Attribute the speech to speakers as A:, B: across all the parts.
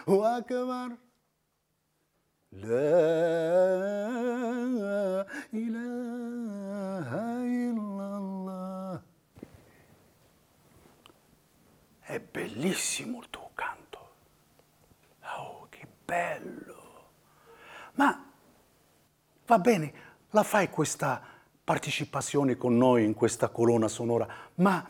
A: وأكبر لا إله إلا الله. È bellissimo il tuo canto. Oh, che bello. Ma va bene, la fai questa partecipazione con noi in questa colonna sonora, ma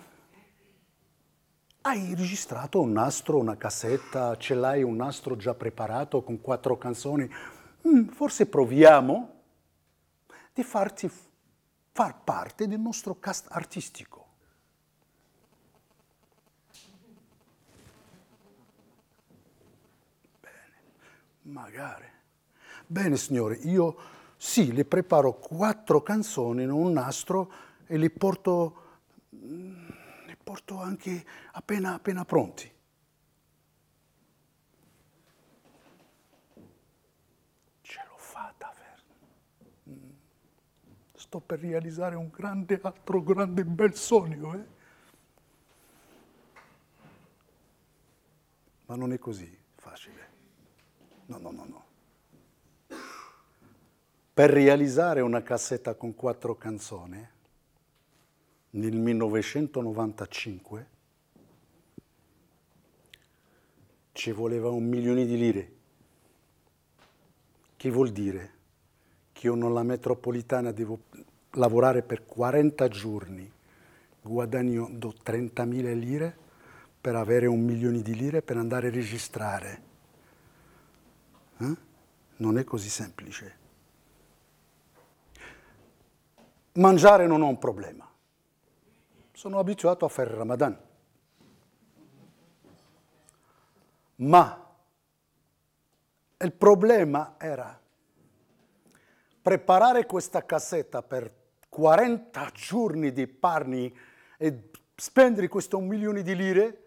A: hai registrato un nastro, una cassetta, ce l'hai un nastro già preparato con 4 canzoni? Forse proviamo di farti far parte del nostro cast artistico. Magari. Bene, signore, io sì, le preparo 4 canzoni in un nastro e li porto anche appena pronti. Ce l'ho fatta, Ver. Sto per realizzare un altro grande bel sogno, eh? Ma non è così facile. No. Per realizzare una cassetta con 4 canzoni, nel 1995, ci voleva 1 milione di lire. Che vuol dire? Che io nella metropolitana devo lavorare per 40 giorni, guadagnando 30.000 lire per avere 1 milione di lire per andare a registrare. Non è così semplice. Mangiare non ho un problema. Sono abituato a fare il Ramadan. Ma il problema era preparare questa cassetta per 40 giorni di panni e spendere questo 1 milione di lire